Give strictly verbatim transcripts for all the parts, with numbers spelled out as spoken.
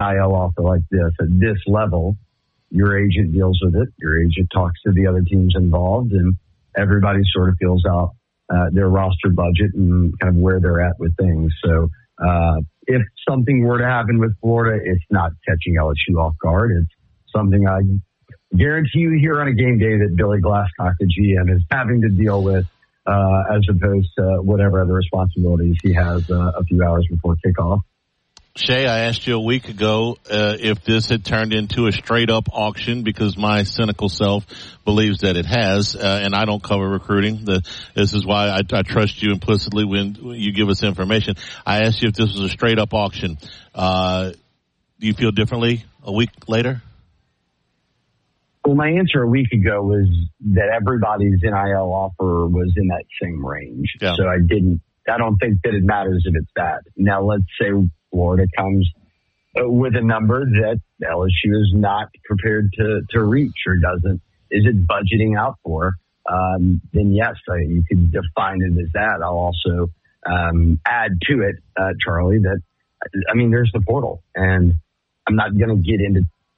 I L offer like this at this level, your agent deals with it. Your agent talks to the other teams involved, and everybody sort of fills out uh, their roster budget and kind of where they're at with things. So uh, if something were to happen with Florida, it's not catching L S U off guard. It's something I guarantee you here on a game day that Billy Glasscock, the G M, is having to deal with uh, as opposed to whatever other responsibilities he has uh, a few hours before kickoff. Shay, I asked you a week ago uh, if this had turned into a straight-up auction, because my cynical self believes that it has, uh, and I don't cover recruiting. The, this is why I, I trust you implicitly when you give us information. I asked you if this was a straight-up auction. Uh, do you feel differently a week later? Well, my answer a week ago was that everybody's N I L offer was in that same range. Yeah. So I didn't, I don't think that it matters if it's that. Now, let's say Florida comes with a number that L S U is not prepared to, to reach or doesn't, is it budgeting out for, um, then yes, I, you could define it as that. I'll also um, add to it, uh, Charlie, that, I mean, there's the portal, and I'm not going to get into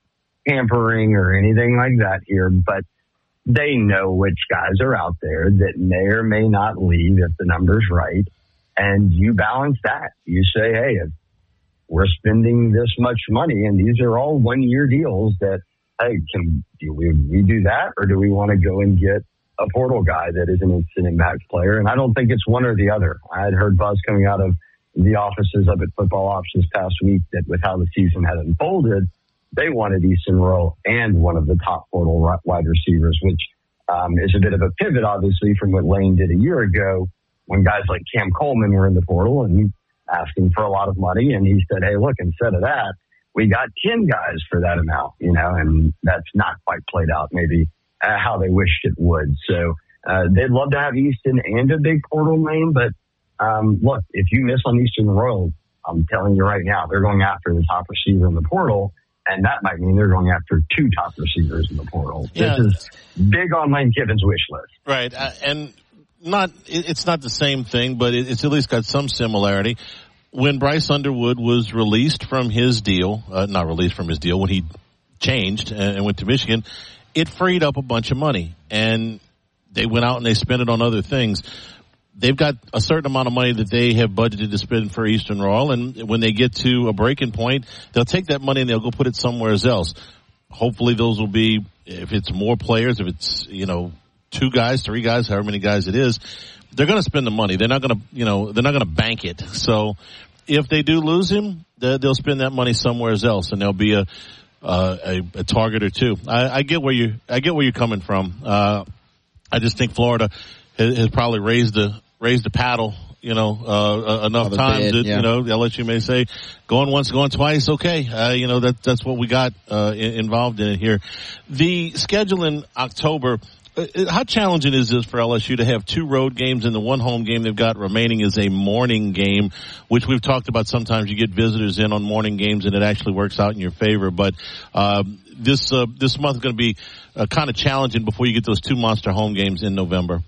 tampering or anything like that here, but they know which guys are out there that may or may not leave if the number's right. And you balance that. You say, hey, if we're spending this much money and these are all one year deals, that, hey, can do we, we do that, or do we want to go and get a portal guy that is an instant impact player? And I don't think it's one or the other. I had heard buzz coming out of the offices up at Football Ops this past week that with how the season had unfolded, they wanted Easton Royal and one of the top portal wide receivers, which um, is a bit of a pivot, obviously, from what Lane did a year ago when guys like Cam Coleman were in the portal and asking for a lot of money. And he said, hey, look, instead of that, we got ten guys for that amount, you know, and that's not quite played out maybe uh, how they wished it would. So uh, they'd love to have Easton and a big portal name. But um, look, if you miss on Easton Royal, I'm telling you right now, they're going after the top receiver in the portal. And that might mean they're going after two top receivers in the portal. Yeah. This is big on Lane Kiffin's wish list. Right. Uh, and not, it's not the same thing, but it's at least got some similarity. When Bryce Underwood was released from his deal, uh, not released from his deal, when he changed and went to Michigan, it freed up a bunch of money. And they went out and they spent it on other things. They've got a certain amount of money that they have budgeted to spend for Eastern Royal, and when they get to a breaking point, they'll take that money and they'll go put it somewhere else. Hopefully those will be, if it's more players, if it's, you know, two guys, three guys, however many guys it is, they're going to spend the money. They're not going to, you know, they're not going to bank it. So if they do lose him, they'll spend that money somewhere else, and there'll be a, uh, a, a target or two. I, I get where you, I get where you're coming from. Uh, I just think Florida has, has probably raised the, raise the paddle, you know, uh, enough times bed, that, yeah. you know, L S U may say, going once, going twice, okay. Uh, you know, that, that's what we got, uh, involved in it here. The schedule in October, uh, how challenging is this for L S U to have two road games and the one home game they've got remaining is a morning game, which we've talked about. Sometimes you get visitors in on morning games and it actually works out in your favor. But, um, this, uh, this month is going to be uh, kind of challenging before you get those two monster home games in November.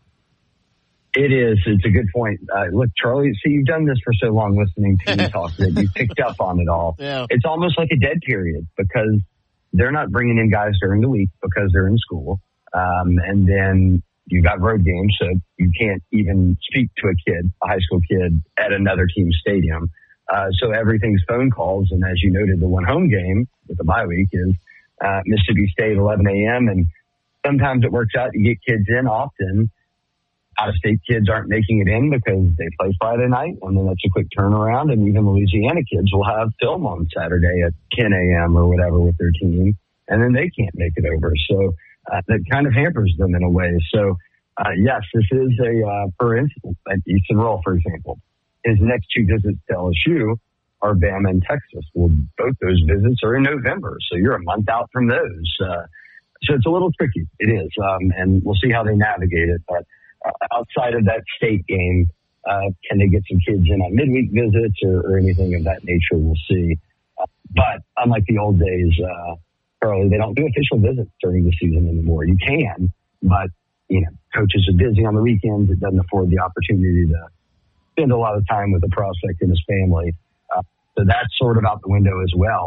It is. It's a good point. Uh, look, Charlie, see, you've done this for so long listening to me talk that you picked up on it all. Yeah. It's almost like a dead period because they're not bringing in guys during the week because they're in school. Um, and then you got road games, so you can't even speak to a kid, a high school kid, at another team's stadium. Uh, so everything's phone calls. And as you noted, the one home game with the bye week is uh, Mississippi State, eleven a.m. And sometimes it works out to get kids in. Often out-of-state kids aren't making it in because they play Friday night, and then that's a quick turnaround. And even Louisiana kids will have film on Saturday at ten a.m. or whatever with their team, and then they can't make it over. So uh, that kind of hampers them in a way. So, uh, yes, this is a, uh, for instance, at Easton Royal, for example, his next two visits to L S U are Bama and Texas. Well, both those visits are in November, so you're a month out from those. Uh, so it's a little tricky. It is, um, and we'll see how they navigate it. But Uh, outside of that state game, uh, can they get some kids in on midweek visits or, or anything of that nature? We'll see. Uh, but unlike the old days, uh, Charlie, they don't do official visits during the season anymore. You can, but, you know, coaches are busy on the weekends. It doesn't afford the opportunity to spend a lot of time with the prospect and his family. Uh, so that's sort of out the window as well.